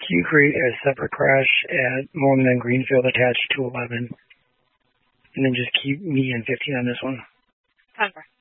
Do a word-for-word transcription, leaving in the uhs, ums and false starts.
you create a separate crash at Mormon and Greenfield attached to eleven? And then just keep me and fifteen on this one. ten four.